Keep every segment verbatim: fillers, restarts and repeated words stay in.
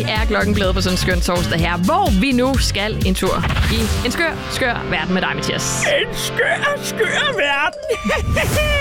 er klokken blevet på sådan en skøn torsdag her, hvor vi nu skal en tur i en skør, skør verden med dig, Mathias. En skør, skør verden.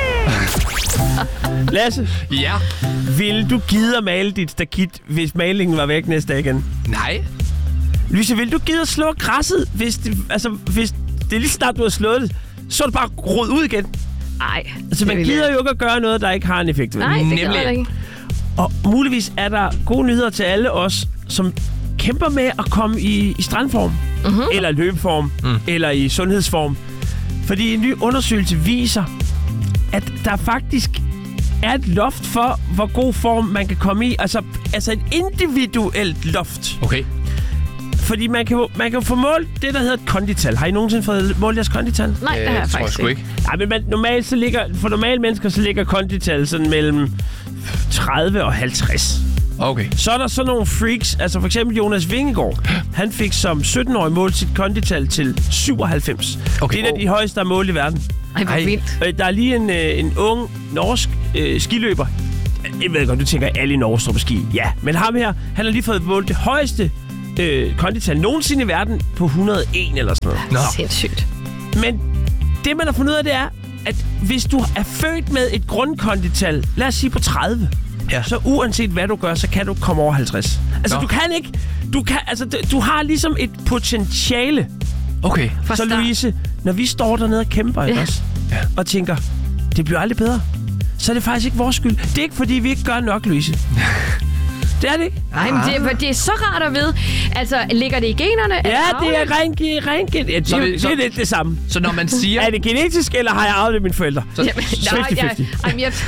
Lasse. Ja? Vil du gide at male dit stakit, hvis malingen var væk næste dag igen? Nej. Louise, vil du gide at slå græsset, hvis det, altså, hvis det er lige snart, du har slået det, så er det bare rod ud igen? Nej. Altså, man gider jo ikke at gøre noget, der ikke har en effekt. Nej, det gider jeg ikke. Og muligvis er der gode nyheder til alle os, som kæmper med at komme i, i strandform, mm-hmm. eller løbeform, mm. eller i sundhedsform. Fordi en ny undersøgelse viser, at der faktisk er et loft for, hvor god form man kan komme i. Altså, altså et individuelt loft. Okay. Fordi man kan, man kan få målt det, der hedder et kondital. Har I nogensinde fået målt jeres kondital? Nej, det har jeg faktisk tror jeg ikke. Nej, men man, normalt så ligger, for normale mennesker, så ligger kondital sådan mellem tredive og halvtreds. Okay. Så er der sådan nogle freaks, altså for eksempel Jonas Vingegaard. Han fik som sytten-årig målt sit kondital til syvoghalvfems. Okay. Det er de højeste, der er målt i verden. Ej, hvor vildt. Der er lige en, en ung norsk øh, skiløber. Jeg ved godt, du tænker, at alle i Norge står på ski. Ja, men ham her, han har lige fået målt det højeste øh, kondital nogensinde i verden på et hundrede og en eller sådan noget. Nå. Sindssygt. Men det, man har fundet ud af, det er, at hvis du er født med et grundkondital, lad os sige på tredive, ja. Så uanset hvad du gør, så kan du komme over halvtreds. Altså, Nå. du kan ikke... Du, kan, altså, du, du har ligesom et potentiale. Okay. For så Louise, når vi står dernede og kæmper, ja. Også, ja. Og tænker, det bliver aldrig bedre, så er det faktisk ikke vores skyld. Det er ikke, fordi vi ikke gør nok, Louise. Det er det ikke. Nej, men det, det er så rart at vide. Altså, ligger det i generne? Ja, det er rent rent gen. Ja, det, så, det, så, det er lidt det samme. Så når man siger... Er det genetisk, eller har jeg arvet det af mine forældre? Så, Jamen, nej, jeg... Jamen, jeg...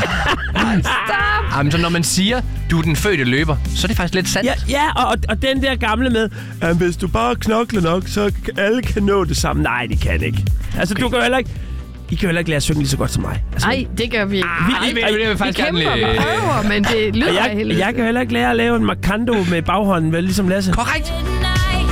Stop! Jamen, så når man siger, du er den fødte løber, så er det faktisk lidt sandt. Ja, ja og, og den der gamle med, at hvis du bare knokler nok, så alle kan nå det samme. Nej, de kan ikke. Altså, okay. Du kan jo heller ikke... I kan jo heller ikke lære at synge lige så godt som mig. Nej, altså, det gør vi ikke. Ah, vi, vi, vi, vi, vi kæmper og prøver, men det lyder jeg, jeg kan jo heller ikke lære at lave en markando med baghånden, vel, ligesom Lasse. Korrekt.